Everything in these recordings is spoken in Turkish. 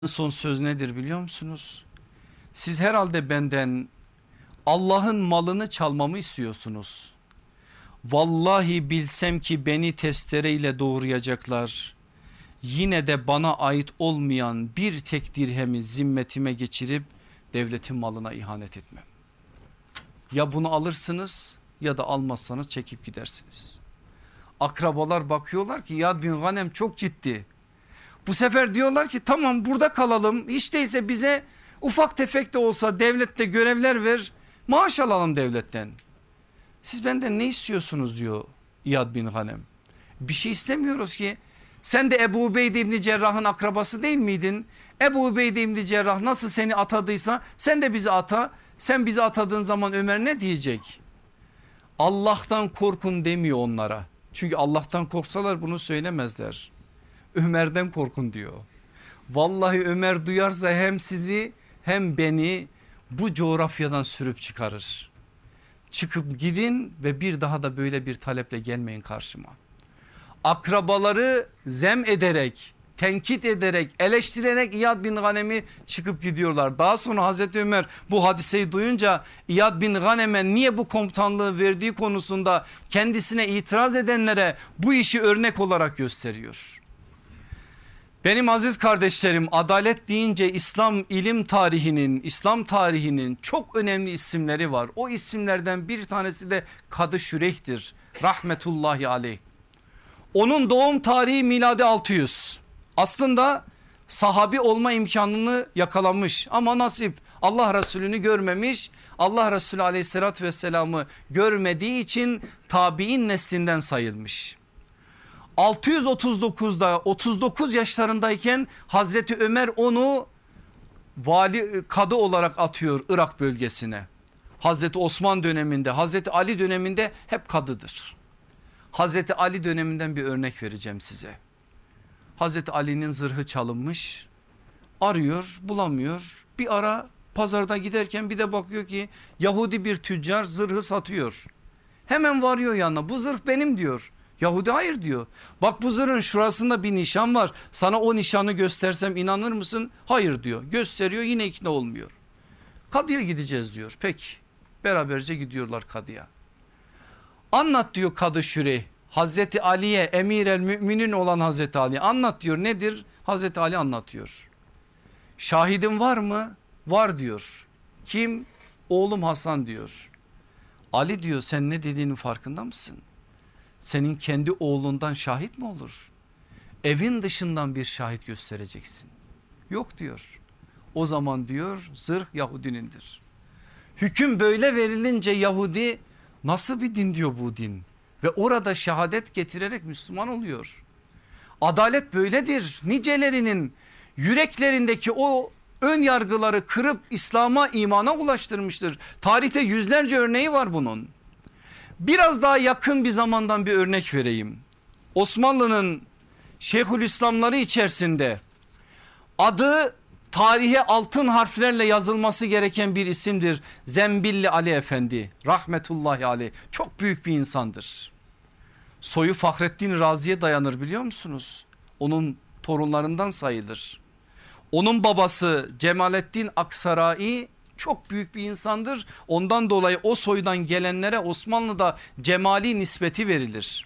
Son söz nedir biliyor musunuz? Siz herhalde benden Allah'ın malını çalmamı istiyorsunuz. Vallahi bilsem ki beni testereyle doğrayacaklar. Yine de bana ait olmayan bir tek dirhemi zimmetime geçirip devletin malına ihanet etmem. Ya bunu alırsınız ya da almazsanız çekip gidersiniz. Akrabalar bakıyorlar ki Yad bin Ghanem çok ciddi. Bu sefer diyorlar ki tamam burada kalalım, hiç değilse bize ufak tefek de olsa devlette görevler ver, maaş alalım devletten. Siz benden ne istiyorsunuz diyor İyad bin Ghanem. Bir şey istemiyoruz ki. Sen de Ebu Ubeyde İbni Cerrah'ın akrabası değil miydin? Ebu Ubeyde İbni Cerrah nasıl seni atadıysa sen de bizi ata. Sen bizi atadığın zaman Ömer ne diyecek? Allah'tan korkun demiyor onlara. Çünkü Allah'tan korksalar bunu söylemezler. Ömer'den korkun diyor. Vallahi Ömer duyarsa hem sizi hem beni bu coğrafyadan sürüp çıkarır. Çıkıp gidin ve bir daha da böyle bir taleple gelmeyin karşıma. Akrabaları zem ederek, tenkit ederek, eleştirerek İyad bin Ghanem'i çıkıp gidiyorlar. Daha sonra Hazreti Ömer bu hadiseyi duyunca İyad bin Ghanem'e niye bu komutanlığı verdiği konusunda kendisine itiraz edenlere bu işi örnek olarak gösteriyor. Benim aziz kardeşlerim, adalet deyince İslam tarihinin çok önemli isimleri var. O isimlerden bir tanesi de Kadı Şüreyh'tir rahmetullahi aleyh. Onun doğum tarihi miladi 600. Aslında sahabi olma imkanını yakalamış ama nasip Allah Resulü'nü görmemiş. Allah Resulü aleyhissalatü vesselam'ı görmediği için tabi'in neslinden sayılmış. 639'da 39 yaşlarındayken Hazreti Ömer onu vali kadı olarak atıyor Irak bölgesine. Hazreti Osman döneminde, Hazreti Ali döneminde hep kadıdır. Hazreti Ali döneminden bir örnek vereceğim size. Hazreti Ali'nin zırhı çalınmış, arıyor bulamıyor. Bir ara pazarda giderken bir de bakıyor ki Yahudi bir tüccar zırhı satıyor. Hemen varıyor yanına, bu zırh benim diyor. Yahudi hayır diyor. Bak bu zırhın şurasında bir nişan var. Sana o nişanı göstersem inanır mısın? Hayır diyor. Gösteriyor, yine ikna olmuyor. Kadıya gideceğiz diyor. Peki, beraberce gidiyorlar kadıya. Anlat diyor Kadı Şüreyh. Hazreti Ali'ye, emir el müminin olan Hazreti Ali anlat diyor. Nedir? Hazreti Ali anlatıyor. Şahidin var mı? Var diyor. Kim? Oğlum Hasan diyor. Ali diyor, sen ne dediğinin farkında mısın? Senin kendi oğlundan şahit mi olur? Evin dışından bir şahit göstereceksin. Yok diyor. O zaman diyor zırh Yahudinindir. Hüküm böyle verilince Yahudi, nasıl bir din diyor bu din? Ve orada şehadet getirerek Müslüman oluyor. Adalet böyledir. Nicelerinin yüreklerindeki o ön yargıları kırıp İslam'a, imana ulaştırmıştır. Tarihte yüzlerce örneği var bunun. Biraz daha yakın bir zamandan bir örnek vereyim. Osmanlı'nın Şeyhülislamları içerisinde adı tarihe altın harflerle yazılması gereken bir isimdir. Zembilli Ali Efendi rahmetullahi aleyh, çok büyük bir insandır. Soyu Fahrettin Razi'ye dayanır biliyor musunuz? Onun torunlarından sayılır. Onun babası Cemalettin Aksaray çok büyük bir insandır. Ondan dolayı o soydan gelenlere Osmanlı'da cemali nispeti verilir.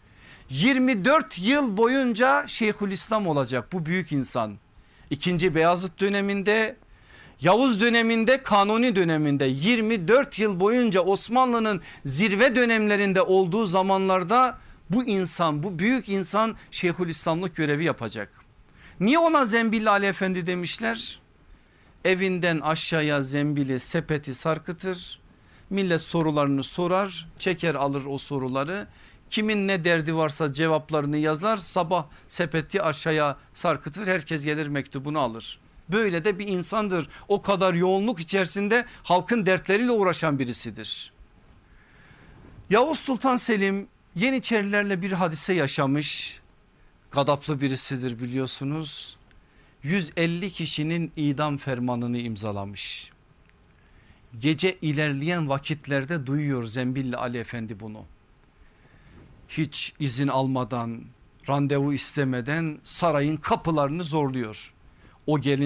24 yıl boyunca Şeyhülislam olacak bu büyük insan. 2. Beyazıt döneminde, Yavuz döneminde, Kanuni döneminde 24 yıl boyunca Osmanlı'nın zirve dönemlerinde olduğu zamanlarda bu insan, bu büyük insan Şeyhülislamlık görevi yapacak. Niye ona Zembilli Ali Efendi demişler? Evinden aşağıya zembili, sepeti sarkıtır. Millet sorularını sorar, çeker alır o soruları. Kimin ne derdi varsa cevaplarını yazar, sabah sepeti aşağıya sarkıtır, herkes gelir mektubunu alır. Böyle de bir insandır. O kadar yoğunluk içerisinde halkın dertleriyle uğraşan birisidir. Yavuz Sultan Selim Yeniçerilerle bir hadise yaşamış. Gadaplı birisidir biliyorsunuz. 150 kişinin idam fermanını imzalamış. Gece ilerleyen vakitlerde duyuyor Zembilli Ali Efendi bunu. Hiç izin almadan, randevu istemeden sarayın kapılarını zorluyor. o gelin